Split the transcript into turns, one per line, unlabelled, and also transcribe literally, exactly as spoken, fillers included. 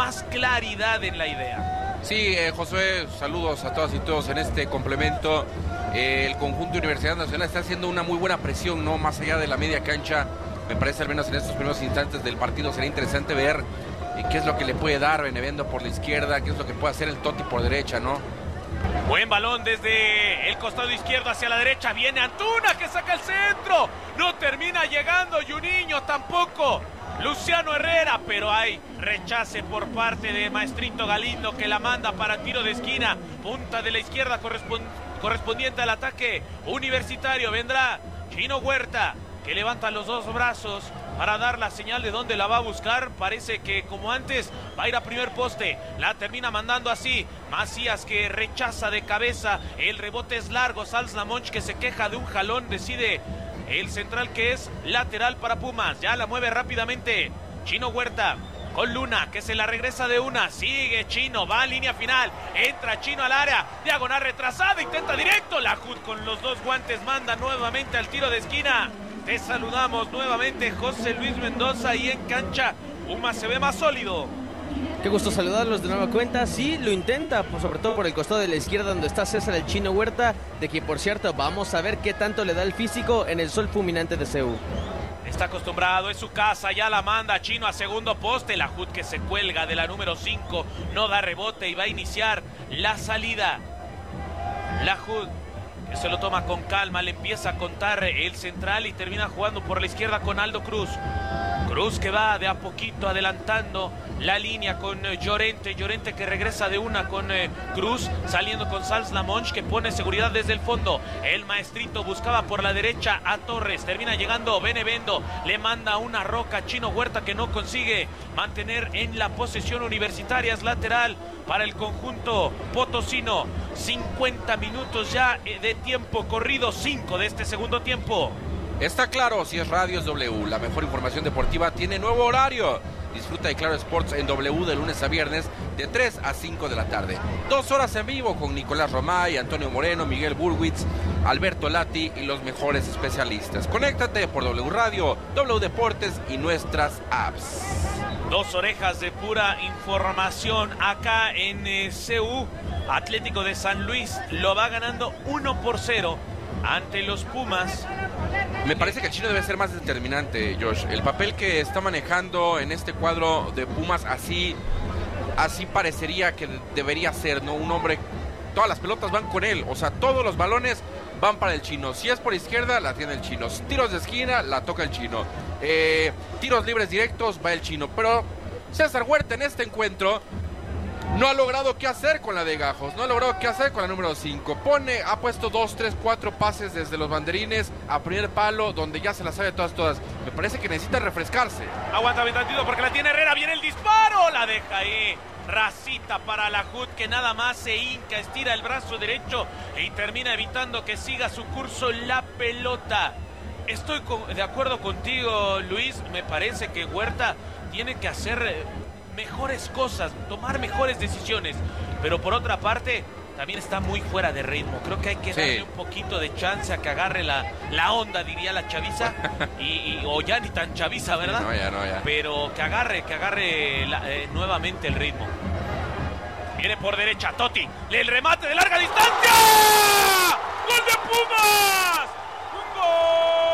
más claridad en la idea.
Sí, eh, Josué, saludos a todas y todos en este complemento. Eh, el conjunto de Universidad Nacional está haciendo una muy buena presión, ¿no? Más allá de la media cancha, me parece al menos en estos primeros instantes del partido sería interesante ver eh, qué es lo que le puede dar Benevendo por la izquierda, qué es lo que puede hacer el Toti por derecha, ¿no?
Buen balón desde el costado izquierdo hacia la derecha. Viene Antuna que saca el centro. No termina llegando Juninho tampoco. Luciano Herrera, pero hay rechace por parte de Maestrito Galindo que la manda para tiro de esquina. Punta de la izquierda correspond- correspondiente al ataque universitario. Vendrá Chino Huerta que levanta los dos brazos para dar la señal de dónde la va a buscar. Parece que como antes va a ir a primer poste. La termina mandando así. Macías que rechaza de cabeza. El rebote es largo. Salzlamonch que se queja de un jalón. Decide el central que es lateral para Pumas. Ya la mueve rápidamente Chino Huerta con Luna que se la regresa de una. Sigue Chino, va a línea final. Entra Chino al área. Diagonal retrasada. Intenta directo. La J U D con los dos guantes manda nuevamente al tiro de esquina. Te saludamos nuevamente, José Luis Mendoza, y en cancha Pumas se ve más sólido.
Qué gusto saludarlos de nueva cuenta. Sí, lo intenta, pues, sobre todo por el costado de la izquierda donde está César el Chino Huerta, de quien por cierto vamos a ver qué tanto le da el físico en el sol fulminante de C E U.
Está acostumbrado, es su casa, ya la manda Chino a segundo poste. La J U D que se cuelga de la número cinco, no da rebote y va a iniciar la salida. La J U D que se lo toma con calma, le empieza a contar el central y termina jugando por la izquierda con Aldo Cruz. Cruz que va de a poquito adelantando la línea con eh, Llorente. Llorente que regresa de una con eh, Cruz, saliendo con Salzlamonch que pone seguridad desde el fondo. El Maestrito buscaba por la derecha a Torres. Termina llegando Benevendo. Le manda una roca a Chino Huerta que no consigue mantener en la posesión universitaria. Es lateral para el conjunto potosino. cincuenta minutos ya de tiempo corrido, cinco de este segundo tiempo.
Está claro, si es Radio es W, la mejor información deportiva tiene nuevo horario. Disfruta de Claro Sports en W de lunes a viernes de tres a cinco de la tarde. Dos horas en vivo con Nicolás Romay, Antonio Moreno, Miguel Burwitz, Alberto Lati y los mejores especialistas. Conéctate por W Radio, W Deportes y nuestras apps.
Dos orejas de pura información acá en eh, C U. Atlético de San Luis lo va ganando uno por cero ante los Pumas.
Me parece que el Chino debe ser más determinante, Josh. El papel que está manejando en este cuadro de Pumas, así, así parecería que debería ser, ¿no? Un hombre, todas las pelotas van con él, o sea, todos los balones van para el Chino. Si es por izquierda, la tiene el Chino. Tiros de esquina, la toca el Chino. Eh, tiros libres directos, va el Chino. Pero César Huerta en este encuentro no ha logrado qué hacer con la de Gajos, no ha logrado qué hacer con la número cinco. Pone, ha puesto dos, tres, cuatro pases desde los banderines a primer palo, donde ya se las sabe todas, todas. Me parece que necesita refrescarse.
Aguanta bien tantito porque la tiene Herrera, viene el disparo, la deja ahí. Racita para la J U D que nada más se hinca, estira el brazo derecho y termina evitando que siga su curso la pelota. Estoy con, de acuerdo contigo, Luis, me parece que Huerta tiene que hacer mejores cosas, tomar mejores decisiones, pero por otra parte también está muy fuera de ritmo. Creo que hay que darle sí. un poquito de chance a que agarre la, la onda, diría la chaviza, y, y, o ya ni tan chaviza, ¿verdad?
Sí, no, ya, no, ya.
Pero que agarre, que agarre la, eh, nuevamente el ritmo. Viene por derecha Totti, el remate de larga distancia. ¡Gol de Pumas!